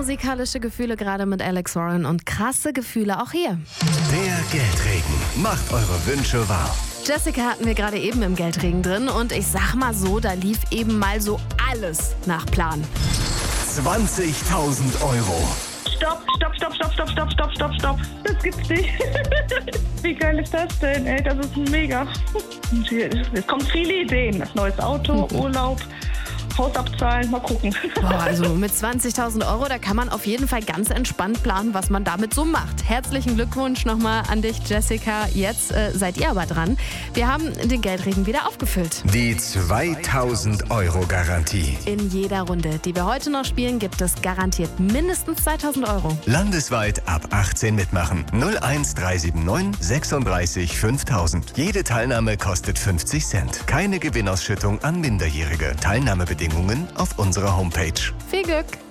musikalische Gefühle gerade mit Alex Warren und krasse Gefühle auch hier. Der Geldregen macht eure Wünsche wahr. Jessica hatten wir gerade eben im Geldregen drin und ich sag mal so, da lief eben mal so alles nach Plan. 20.000 Euro. Stopp. Das gibt's nicht. Wie geil ist das denn, ey? Das ist mega. Es kommen viele Ideen. Neues Auto, Urlaub, Haus abzahlen, mal gucken. Boah, also mit 20.000 Euro, da kann man auf jeden Fall ganz entspannt planen, was man damit so macht. Herzlichen Glückwunsch nochmal an dich, Jessica. Jetzt seid ihr aber dran. Wir haben den Geldregen wieder aufgefüllt. Die 2.000 Euro Garantie. In jeder Runde, die wir heute noch spielen, gibt es garantiert mindestens 2.000 Euro. Landesweit ab 18 mitmachen. 01379 36 5000. Jede Teilnahme kostet 50 Cent. Keine Gewinnausschüttung an Minderjährige. Teilnahmebedingungen auf unserer Homepage. Viel Glück!